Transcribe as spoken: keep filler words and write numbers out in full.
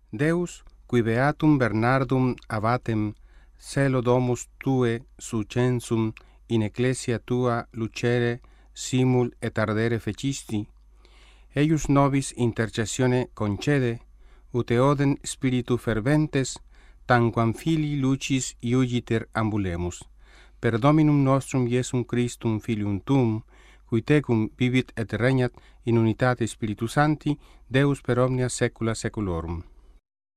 Deus, qui beatum Bernardum abatem, celo domus tue sucensum in ecclesia tua lucere simul et ardere fecisti, eius nobis intercessione concede, ut eodem spiritu ferventes, tanquam filii lucis iugiter ambulemus. Per Dominum nostrum Iesum Christum Filium Tuum, qui tecum vivit et regnat in unitate Spiritus Sancti, Deus per omnia saecula saeculorum.